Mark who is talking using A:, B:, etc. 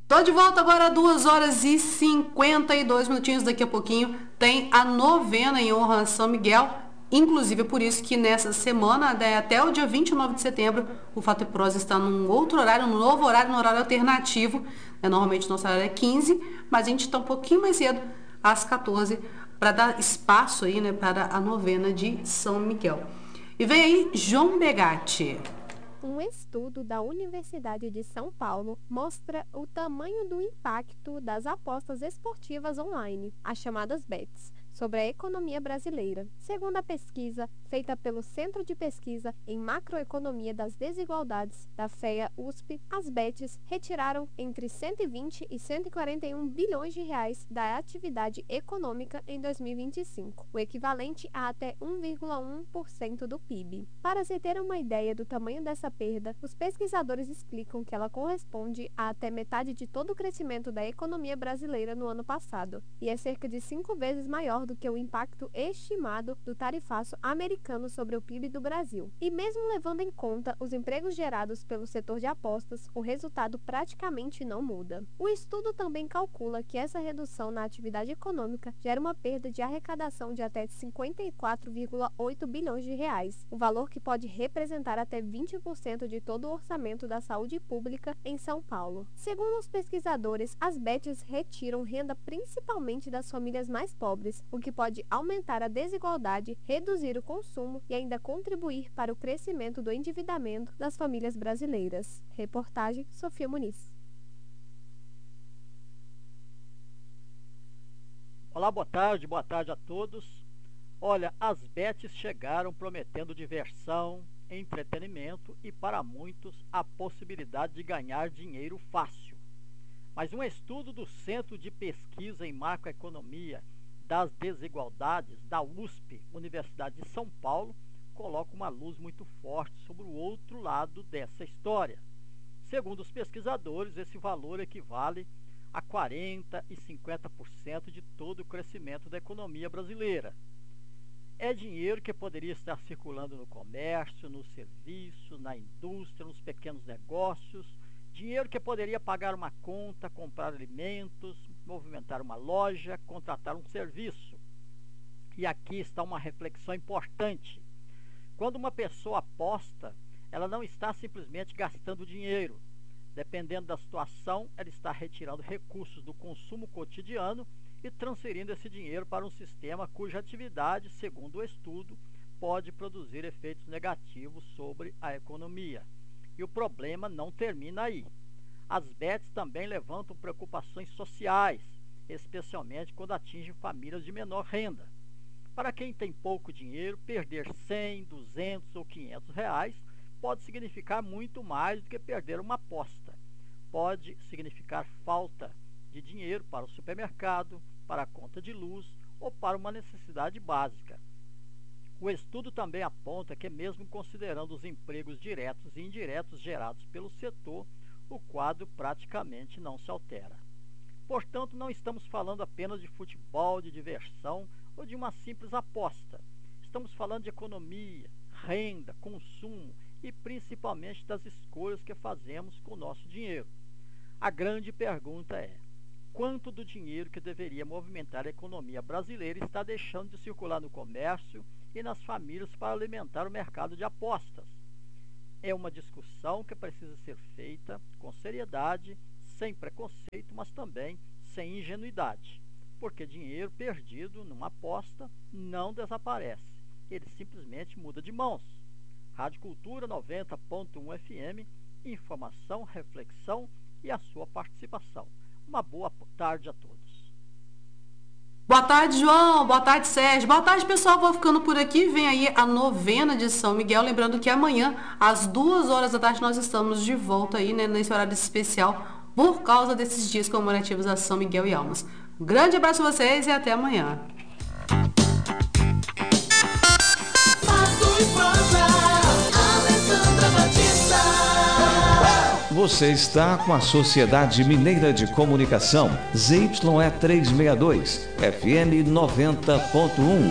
A: Tô de volta agora, 2h52 daqui a pouquinho tem a novena em honra a São Miguel. Inclusive, é por isso que nessa semana, até o dia 29 de setembro, o Fato e Prosa está num outro horário, num novo horário, num horário alternativo. Normalmente nosso horário é 15, mas a gente está um pouquinho mais cedo, às 14, para dar espaço aí, né, para a novena de São Miguel. E vem aí João Begatti.
B: Um estudo da Universidade de São Paulo mostra o tamanho do impacto das apostas esportivas online, as chamadas bets, sobre a economia brasileira. Segundo a pesquisa feita pelo Centro de Pesquisa em Macroeconomia das Desigualdades da FEA-USP, as bets retiraram entre 120 e 141 bilhões de reais da atividade econômica em 2025, o equivalente a até 1,1% do PIB. Para se ter uma ideia do tamanho dessa perda, os pesquisadores explicam que ela corresponde a até metade de todo o crescimento da economia brasileira no ano passado, e é cerca de 5 vezes maior do que o impacto estimado do tarifaço americano sobre o PIB do Brasil. E mesmo levando em conta os empregos gerados pelo setor de apostas, o resultado praticamente não muda. O estudo também calcula que essa redução na atividade econômica gera uma perda de arrecadação de até 54,8 bilhões de reais, um valor que pode representar até 20% de todo o orçamento da saúde pública em São Paulo. Segundo os pesquisadores, as bets retiram renda principalmente das famílias mais pobres, o que pode aumentar a desigualdade, reduzir o consumo e ainda contribuir para o crescimento do endividamento das famílias brasileiras. Reportagem Sofia Muniz.
C: Olá, boa tarde a todos. Olha, as bets chegaram prometendo diversão, entretenimento e, para muitos, a possibilidade de ganhar dinheiro fácil. Mas um estudo do Centro de Pesquisa em Macroeconomia das Desigualdades, da USP, Universidade de São Paulo, coloca uma luz muito forte sobre o outro lado dessa história. Segundo os pesquisadores, esse valor equivale a 40% e 50% de todo o crescimento da economia brasileira. É dinheiro que poderia estar circulando no comércio, no serviço, na indústria, nos pequenos negócios, dinheiro que poderia pagar uma conta, comprar alimentos, movimentar uma loja, contratar um serviço. E aqui está uma reflexão importante. Quando uma pessoa aposta, ela não está simplesmente gastando dinheiro. Dependendo da situação, ela está retirando recursos do consumo cotidiano e transferindo esse dinheiro para um sistema cuja atividade, segundo o estudo, pode produzir efeitos negativos sobre a economia. E o problema não termina aí. As bets também levantam preocupações sociais, especialmente quando atingem famílias de menor renda. Para quem tem pouco dinheiro, perder 100, 200 ou 500 reais pode significar muito mais do que perder uma aposta. Pode significar falta de dinheiro para o supermercado, para a conta de luz ou para uma necessidade básica. O estudo também aponta que, mesmo considerando os empregos diretos e indiretos gerados pelo setor, o quadro praticamente não se altera. Portanto, não estamos falando apenas de futebol, de diversão ou de uma simples aposta. Estamos falando de economia, renda, consumo e principalmente das escolhas que fazemos com o nosso dinheiro. A grande pergunta é: quanto do dinheiro que deveria movimentar a economia brasileira está deixando de circular no comércio e nas famílias para alimentar o mercado de apostas? É uma discussão que precisa ser feita com seriedade, sem preconceito, mas também sem ingenuidade, porque dinheiro perdido numa aposta não desaparece, ele simplesmente muda de mãos. Rádio Cultura 90.1 FM, informação, reflexão e a sua participação. Uma boa tarde a todos.
A: Boa tarde, João. Boa tarde, Sérgio. Boa tarde, pessoal. Vou ficando por aqui. Vem aí a novena de São Miguel. Lembrando que amanhã, às 2h, nós estamos de volta aí, né, nesse horário especial, por causa desses dias comemorativos a São Miguel e Almas. Um grande abraço a vocês e até amanhã.
D: Você está com a Sociedade Mineira de Comunicação, ZYE 362, FM 90.1.